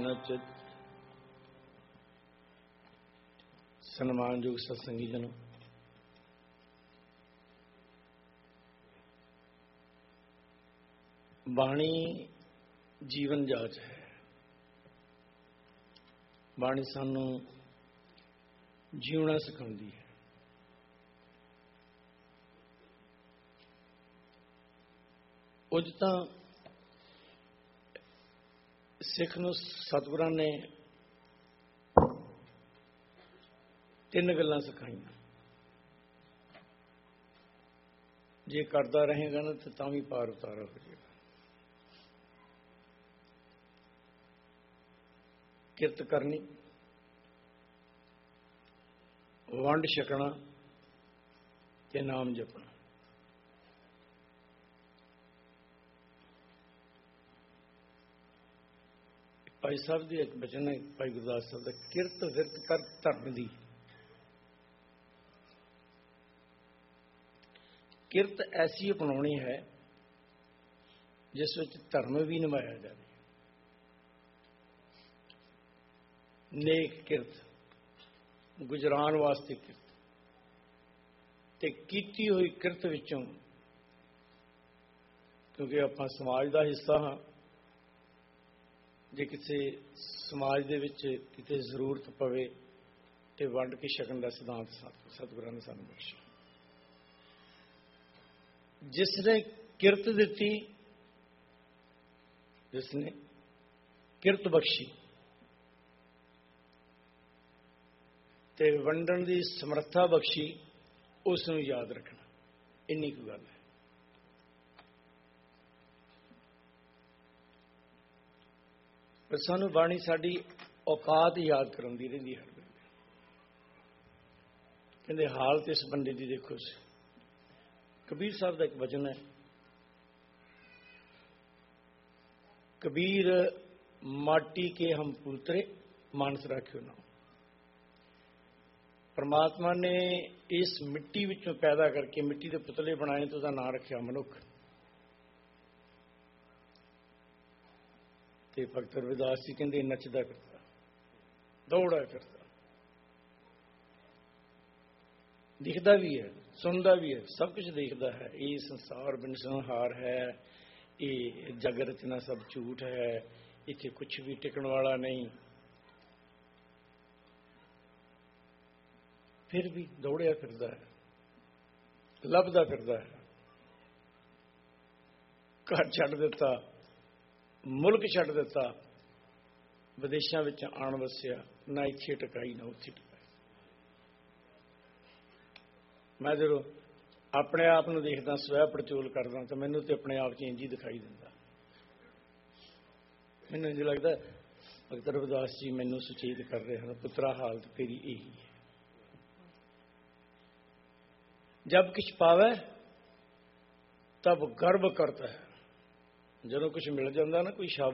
ਨਚਿਤ। ਸਨਮਾਨਯੋਗ ਸਤਸੰਗੀ ਜਨੋ, ਬਾਣੀ ਜੀਵਨ ਜਾਚ ਹੈ। ਬਾਣੀ ਸਾਨੂੰ ਜਿਉਣਾ ਸਿਖਾਉਂਦੀ ਹੈ। ਉਂਝ ਤਾਂ ਸਿੱਖ ਨੂੰ ਸਤਿਗੁਰਾਂ ਨੇ 3 ਗੱਲਾਂ ਸਿਖਾਈਆਂ। ਜੇ ਕਰਦਾ ਰਹੇਗਾ ਨਾ ਤਾਂ ਵੀ ਪਾਰ ਉਤਾਰਾ ਹੋ ਜਾਏਗਾ। ਕਿਰਤ ਕਰਨੀ, ਵੰਡ ਛਕਣਾ ਤੇ ਨਾਮ ਜਪਣਾ। ਭਾਈ ਸਾਹਿਬ ਦੀ ਇੱਕ ਬਚਨ ਹੈ, ਭਾਈ ਗੁਰਦਾਸ ਸਾਹਿਬ ਦਾ, ਕਿਰਤ ਵਿਰਤ ਕਰ ਧਰਮ ਦੀ। ਕਿਰਤ ਐਸੀ ਅਪਣਾਉਣੀ ਹੈ ਜਿਸ ਵਿੱਚ ਧਰਮ ਵੀ ਨਿਭਾਇਆ ਜਾਵੇ। ਨੇਕ ਕਿਰਤ, ਗੁਜਰਾਨ ਵਾਸਤੇ ਕਿਰਤ, ਤੇ ਕੀਤੀ ਹੋਈ ਕਿਰਤ ਵਿੱਚੋਂ, ਕਿਉਂਕਿ ਆਪਾਂ ਸਮਾਜ ਦਾ ਹਿੱਸਾ ਹਾਂ, ਜੇ ਕਿਸੇ ਸਮਾਜ ਦੇ ਵਿੱਚ ਕਿਤੇ ਜ਼ਰੂਰਤ ਪਵੇ ਤੇ ਵੰਡ ਕੇ ਛਕਣ ਦਾ ਸਿਧਾਂਤ ਸਤਿਗੁਰਾਂ ਨੇ ਸਾਨੂੰ ਬਖਸ਼ਿਆ। ਜਿਸ ਨੇ ਕਿਰਤ ਦਿੱਤੀ, ਜਿਸ ਨੇ ਕਿਰਤ ਬਖਸ਼ੀ ਤੇ ਵੰਡਣ ਦੀ ਸਮਰੱਥਾ ਬਖਸ਼ੀ, ਉਸ ਨੂੰ ਯਾਦ ਰੱਖਣਾ। ਇੰਨੀ ਕੁ ਗੱਲ ਹੈ। ਪਰ ਸਾਨੂੰ ਬਾਣੀ ਸਾਡੀ ਔਕਾਤ ਯਾਦ ਕਰਾਉਂਦੀ ਰਹਿੰਦੀ ਹਰ ਵੇਲੇ। ਕਹਿੰਦੇ ਹਾਲਤ ਇਸ ਬੰਦੇ ਦੀ ਦੇਖੋ। ਕਬੀਰ ਸਾਹਿਬ ਦਾ ਇੱਕ ਵਚਨ ਹੈ, ਕਬੀਰ ਮਾਟੀ ਕੇ ਹਮ ਪੁੱਤਰੇ ਮਾਨਸ ਰਾਖਿਓ ਨਾ। ਪਰਮਾਤਮਾ ਨੇ ਇਸ ਮਿੱਟੀ ਵਿੱਚੋਂ ਪੈਦਾ ਕਰਕੇ ਮਿੱਟੀ ਦੇ ਪੁਤਲੇ ਬਣਾਏ ਤੇ ਉਹਦਾ ਨਾਂ ਰੱਖਿਆ ਮਨੁੱਖ। ਤੇ ਭਗਤ ਰਵਿਦਾਸ ਜੀ ਕਹਿੰਦੇ ਨੱਚਦਾ ਫਿਰਦਾ, ਦੌੜਾ ਫਿਰਦਾ, ਦਿਖਦਾ ਵੀ ਹੈ, ਸੁਣਦਾ ਵੀ ਹੈ, ਸਭ ਕੁਝ ਦੇਖਦਾ ਹੈ। ਇਹ ਸੰਸਾਰ ਬਿਨਸਨਹਾਰ ਹੈ, ਇਹ ਜਗ ਰਚਨਾ ਸਭ ਝੂਠ ਹੈ, ਇੱਥੇ ਕੁਛ ਵੀ ਟਿਕਣ ਵਾਲਾ ਨਹੀਂ। ਫਿਰ ਵੀ ਦੌੜਿਆ ਫਿਰਦਾ ਹੈ, ਲੱਭਦਾ ਫਿਰਦਾ ਹੈ। ਘਰ ਛੱਡ ਦਿੱਤਾ, ਮੁਲਕ ਛੱਡ ਦਿੱਤਾ, ਵਿਦੇਸ਼ਾਂ ਵਿੱਚ ਆਣ ਵਸਿਆ, ਨਾ ਇੱਥੇ ਟਿਕਾਈ ਨਾ ਉੱਥੇ ਟਿਕਾਈ। ਮੈਂ ਜਦੋਂ ਆਪਣੇ ਆਪ ਨੂੰ ਦੇਖਦਾ, ਸਵੈ ਪੜਚੋਲ ਕਰਦਾ, ਤਾਂ ਮੈਨੂੰ ਤੇ ਆਪਣੇ ਆਪ 'ਚ ਇੰਝ ਹੀ ਦਿਖਾਈ ਦਿੰਦਾ। ਮੈਨੂੰ ਇੰਝ ਲੱਗਦਾ ਭਗਤ ਰਵਿਦਾਸ ਜੀ ਮੈਨੂੰ ਸੁਚੇਤ ਕਰ ਰਹੇ ਹਨ, ਪੁੱਤਰਾ ਹਾਲਤ ਤੇਰੀ ਇਹੀ ਹੈ। ਜਬ ਕੁਛ ਪਾਵੇ ਤਬ ਗਰਵ ਕਰਤਾ ਹੈ। ਜਦੋਂ ਕੁਛ ਮਿਲ ਜਾਂਦਾ ਨਾ, ਕੋਈ